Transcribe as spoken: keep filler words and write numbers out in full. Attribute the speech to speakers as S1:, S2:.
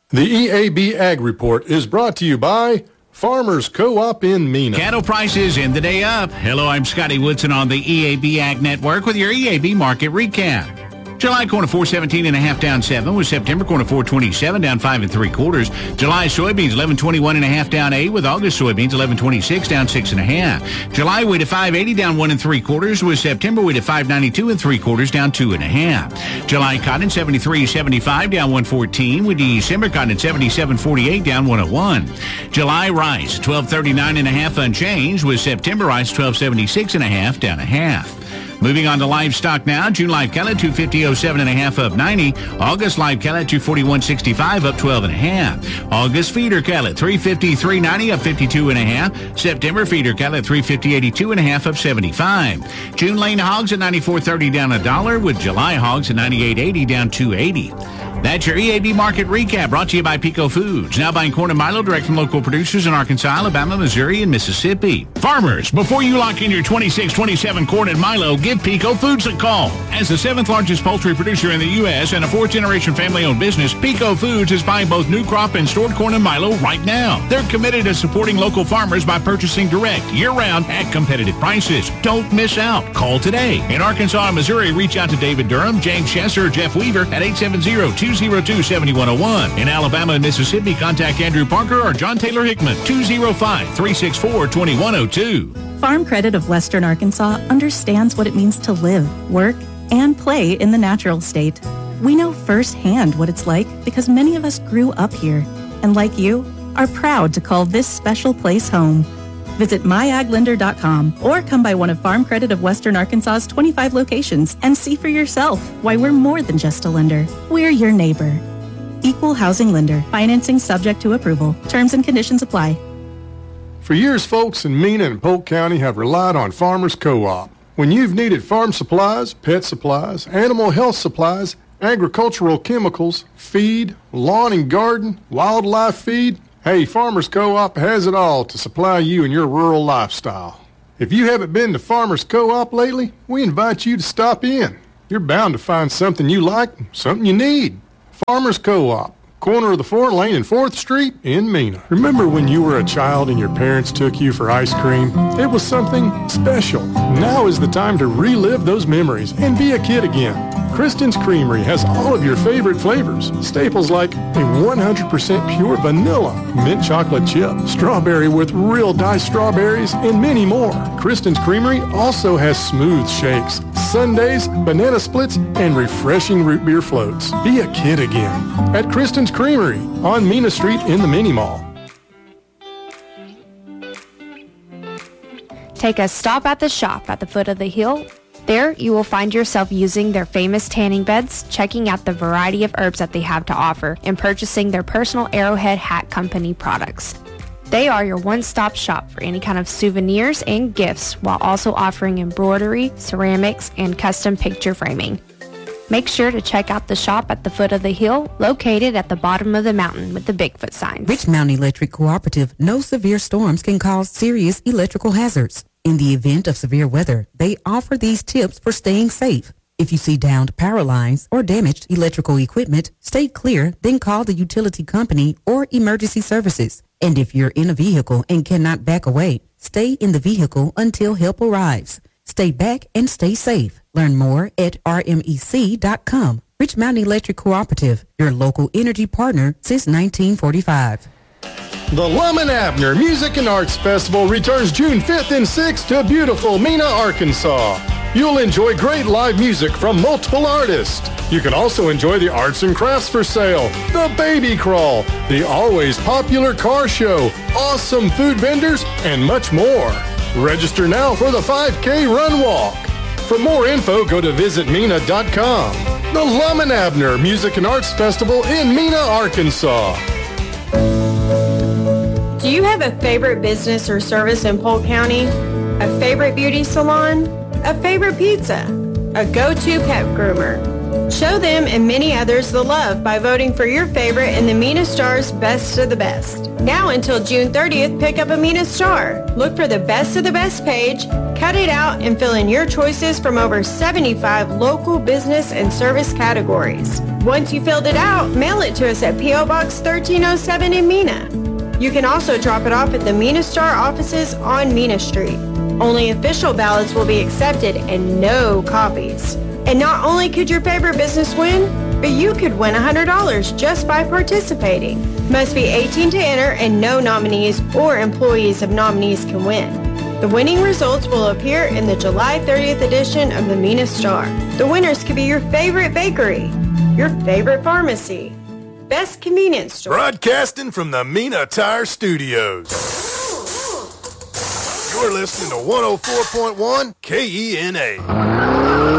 S1: The E A B Ag Report is brought to you by Farmers Co-op in Mena.
S2: Cattle prices in the day up. Hello, I'm Scotty Woodson on the E A B Ag Network with your E A B market recap. July corn at four seventeen and a half down seven, with September corn at four twenty-seven down five and three quarters. July soybeans eleven twenty-one and a half down eight, with August soybeans eleven twenty-six down six and a half. July wheat at five eighty down one and three quarters, with September wheat at five ninety-two and three quarters down two and a half. July cotton seventy-three seventy-five down one fourteen, with December cotton at seventy-seven forty-eight down one oh one. July rice twelve thirty-nine and a half unchanged, with September rice twelve seventy-six and a half down a half. Moving on to livestock now. June live cattle two fifty oh seven and a half up ninety. August live cattle two forty-one sixty-five up twelve and a half. August feeder cattle three fifty three ninety up fifty-two and a half. September feeder cattle three fifty eighty-two and a half up seventy-five. June lane hogs at ninety-four thirty down a dollar, with July hogs at ninety-eight eighty down two eighty. That's your E A B market recap, brought to you by Pico Foods. Now buying corn and milo direct from local producers in Arkansas, Alabama, Missouri, and Mississippi. Farmers, before you lock in your twenty-six twenty-seven corn and milo, give Pico Foods a call. As the seventh largest poultry producer in the U S and a fourth generation family-owned business, Pico Foods is buying both new crop and stored corn and milo right now. They're committed to supporting local farmers by purchasing direct, year-round, at competitive prices. Don't miss out. Call today. In Arkansas and Missouri, reach out to David Durham, James Chesser, or Jeff Weaver at eight seven zero, two zero two, seven one zero one. In Alabama and Mississippi, contact Andrew Parker or John Taylor Hickman, two oh five, three six four, two one zero two.
S3: Farm Credit of Western Arkansas understands what it means to live, work, and play in the natural state. We know firsthand what it's like because many of us grew up here, and like you, are proud to call this special place home. Visit my ag lender dot com or come by one of Farm Credit of Western Arkansas's twenty-five locations and see for yourself why we're more than just a lender. We're your neighbor. Equal housing lender. Financing subject to approval. Terms and conditions apply.
S1: For years, folks in Mena and Polk County have relied on Farmers Co-op. When you've needed farm supplies, pet supplies, animal health supplies, agricultural chemicals, feed, lawn and garden, wildlife feed, hey, Farmers Co-op has it all to supply you and your rural lifestyle. If you haven't been to Farmers Co-op lately, we invite you to stop in. You're bound to find something you like, something you need. Farmers Co-op, corner of the Four Lane and fourth Street in Mena. Remember when you were a child and your parents took you for ice cream? It was something special. Now is the time to relive those memories and be a kid again. Kristen's Creamery has all of your favorite flavors. Staples like a one hundred percent pure vanilla mint chocolate chip, strawberry with real diced strawberries, and many more. Kristen's Creamery also has smooth shakes, sundaes, banana splits, and refreshing root beer floats. Be a kid again at Kristen's Creamery on Mena Street in the Mini Mall.
S4: Take a stop at the shop at the foot of the hill. There, you will find yourself using their famous tanning beds, checking out the variety of herbs that they have to offer, and purchasing their personal Arrowhead Hat Company products. They are your one-stop shop for any kind of souvenirs and gifts, while also offering embroidery, ceramics, and custom picture framing. Make sure to check out the shop at the foot of the hill, located at the bottom of the mountain with the Bigfoot signs.
S5: Rich Mountain Electric Cooperative knows severe storms can cause serious electrical hazards. In the event of severe weather, they offer these tips for staying safe. If you see downed power lines or damaged electrical equipment, stay clear, then call the utility company or emergency services. And if you're in a vehicle and cannot back away, stay in the vehicle until help arrives. Stay back and stay safe. Learn more at R M E C dot com. Rich Mountain Electric Cooperative, your local energy partner since nineteen forty-five.
S1: The Lum and Abner Music and Arts Festival returns June fifth and sixth to beautiful Mena, Arkansas. You'll enjoy great live music from multiple artists. You can also enjoy the arts and crafts for sale, the Baby Crawl, the always popular car show, awesome food vendors, and much more. Register now for the five K Run Walk. For more info, go to visit Mena dot com. The Lum and Abner Music and Arts Festival in Mena, Arkansas.
S6: Do you have a favorite business or service in Polk County? A favorite beauty salon? A favorite pizza? A go-to pet groomer? Show them and many others the love by voting for your favorite in the Mena Star's Best of the Best. Now until June thirtieth, pick up a Mena Star. Look for the Best of the Best page, cut it out, and fill in your choices from over seventy-five local business and service categories. Once you filled it out, mail it to us at P O Box thirteen oh seven in Mena. You can also drop it off at the Mena Star offices on Mena Street. Only official ballots will be accepted and no copies. And not only could your favorite business win, but you could win one hundred dollars just by participating. Must be eighteen to enter, and no nominees or employees of nominees can win. The winning results will appear in the July thirtieth edition of the Mena Star. The winners could be your favorite bakery, your favorite pharmacy, best convenience store.
S7: Broadcasting from the Mena Tire Studios. You're listening to one oh four point one K E N A.